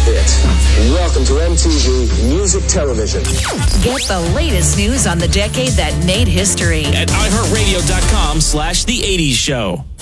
it. Welcome to MTV Music Television. Get the latest news on the decade that made history at iHeartRadio.com/The 80s Show.